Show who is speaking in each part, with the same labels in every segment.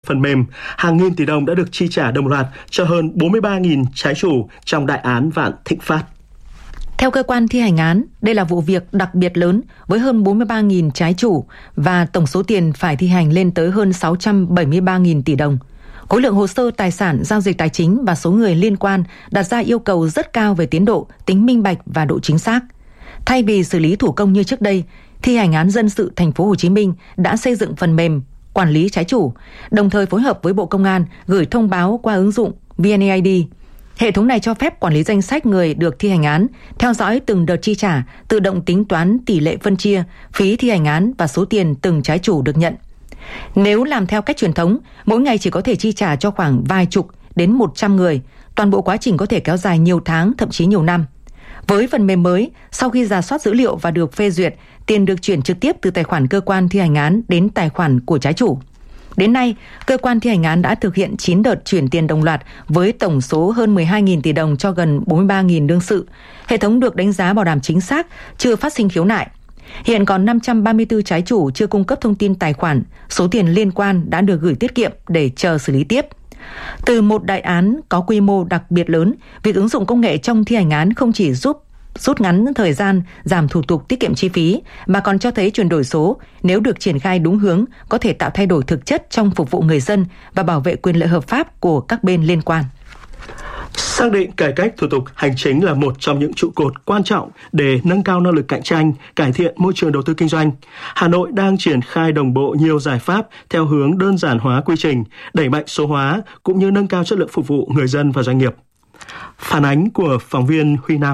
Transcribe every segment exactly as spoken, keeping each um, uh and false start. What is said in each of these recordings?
Speaker 1: phần mềm, hàng nghìn tỷ đồng đã được chi trả đồng loạt cho hơn bốn mươi ba nghìn trái chủ trong đại án Vạn Thịnh Phát.
Speaker 2: Theo cơ quan thi hành án, đây là vụ việc đặc biệt lớn với hơn bốn mươi ba nghìn trái chủ và tổng số tiền phải thi hành lên tới hơn sáu trăm bảy mươi ba nghìn tỷ đồng. Khối lượng hồ sơ tài sản, giao dịch tài chính và số người liên quan đặt ra yêu cầu rất cao về tiến độ, tính minh bạch và độ chính xác. Thay vì xử lý thủ công như trước đây, thi hành án dân sự thành phố Hồ Chí Minh đã xây dựng phần mềm quản lý trái chủ, đồng thời phối hợp với Bộ Công an gửi thông báo qua ứng dụng vê en a i đê. Hệ thống này cho phép quản lý danh sách người được thi hành án, theo dõi từng đợt chi trả, tự động tính toán tỷ lệ phân chia, phí thi hành án và số tiền từng trái chủ được nhận. Nếu làm theo cách truyền thống, mỗi ngày chỉ có thể chi trả cho khoảng vài chục đến một trăm người, toàn bộ quá trình có thể kéo dài nhiều tháng, thậm chí nhiều năm. Với phần mềm mới, sau khi rà soát dữ liệu và được phê duyệt, tiền được chuyển trực tiếp từ tài khoản cơ quan thi hành án đến tài khoản của trái chủ. Đến nay, cơ quan thi hành án đã thực hiện chín đợt chuyển tiền đồng loạt với tổng số hơn mười hai nghìn tỷ đồng cho gần bốn mươi ba nghìn đương sự. Hệ thống được đánh giá bảo đảm chính xác, chưa phát sinh khiếu nại. Hiện còn năm trăm ba mươi tư trái chủ chưa cung cấp thông tin tài khoản, số tiền liên quan đã được gửi tiết kiệm để chờ xử lý tiếp. Từ một đại án có quy mô đặc biệt lớn, việc ứng dụng công nghệ trong thi hành án không chỉ giúp rút ngắn thời gian, giảm thủ tục, tiết kiệm chi phí, mà còn cho thấy chuyển đổi số, nếu được triển khai đúng hướng, có thể tạo thay đổi thực chất trong phục vụ người dân và bảo vệ quyền lợi hợp pháp của các bên liên quan.
Speaker 1: Xác định cải cách thủ tục hành chính là một trong những trụ cột quan trọng để nâng cao năng lực cạnh tranh, cải thiện môi trường đầu tư kinh doanh. Hà Nội đang triển khai đồng bộ nhiều giải pháp theo hướng đơn giản hóa quy trình, đẩy mạnh số hóa cũng như nâng cao chất lượng phục vụ người dân và doanh nghiệp. Phản ánh của phóng viên Huy Nam.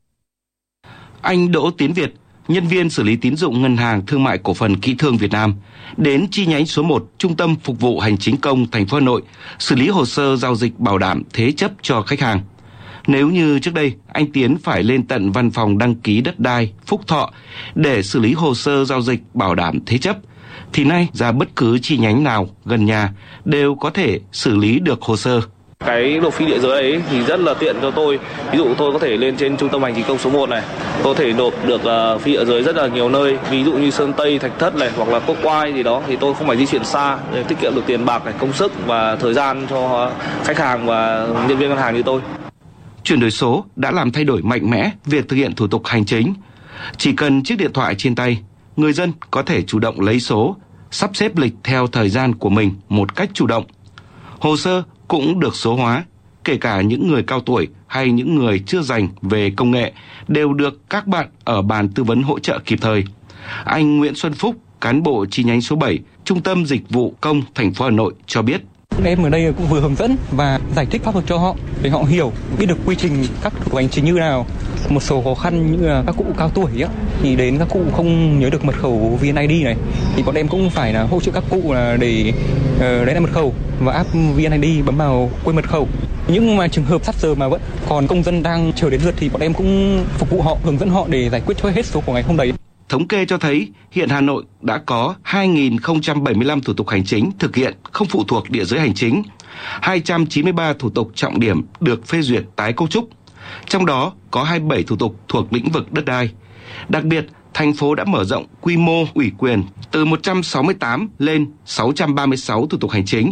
Speaker 3: Anh Đỗ Tiến Việt, nhân viên xử lý tín dụng Ngân hàng Thương mại Cổ phần Kỹ thương Việt Nam, đến chi nhánh số một Trung tâm Phục vụ Hành chính công thành phố Hà Nội xử lý hồ sơ giao dịch bảo đảm thế chấp cho khách hàng. Nếu như trước đây anh Tiến phải lên tận văn phòng đăng ký đất đai Phúc Thọ để xử lý hồ sơ giao dịch bảo đảm thế chấp, thì nay ra bất cứ chi nhánh nào gần nhà đều có thể xử lý được hồ sơ.
Speaker 4: Cái nộp phí địa giới ấy thì rất là tiện cho tôi. Ví dụ tôi có thể lên trên trung tâm hành chính công số một này, tôi có thể nộp được uh, phí địa giới rất là nhiều nơi. Ví dụ như Sơn Tây, Thạch Thất này hoặc là Quốc Oai gì đó, thì tôi không phải di chuyển xa để tiết kiệm được tiền bạc này, công sức và thời gian cho khách hàng và nhân viên ngân hàng như tôi.
Speaker 3: Chuyển đổi số đã làm thay đổi mạnh mẽ việc thực hiện thủ tục hành chính. Chỉ cần chiếc điện thoại trên tay, người dân có thể chủ động lấy số, sắp xếp lịch theo thời gian của mình một cách chủ động. Hồ sơ cũng được số hóa, kể cả những người cao tuổi hay những người chưa rành về công nghệ đều được các bạn ở bàn tư vấn hỗ trợ kịp thời. Anh Nguyễn Xuân Phúc, cán bộ chi nhánh số bảy, Trung tâm Dịch vụ Công thành phố Hà Nội cho biết.
Speaker 5: Em ở đây cũng vừa hướng dẫn và giải thích pháp luật cho họ để họ hiểu, biết được quy trình các thủ tục hành chính như nào. Một số khó khăn như là các cụ cao tuổi á, thì đến các cụ không nhớ được mật khẩu vê en i đê này, thì bọn em cũng phải là hỗ trợ các cụ là để uh, đấy là mật khẩu và app vê en i đê bấm vào quên mật khẩu. Nhưng mà trường hợp sát giờ mà vẫn còn công dân đang chờ đến lượt thì bọn em cũng phục vụ họ, hướng dẫn họ để giải quyết cho hết số của ngày hôm đấy.
Speaker 3: Thống kê cho thấy hiện Hà Nội đã có hai nghìn không trăm bảy mươi lăm thủ tục hành chính thực hiện không phụ thuộc địa giới hành chính, hai trăm chín mươi ba thủ tục trọng điểm được phê duyệt tái cấu trúc, trong đó có hai mươi bảy thủ tục thuộc lĩnh vực đất đai. Đặc biệt, thành phố đã mở rộng quy mô ủy quyền từ một trăm sáu mươi tám lên sáu trăm ba mươi sáu thủ tục hành chính,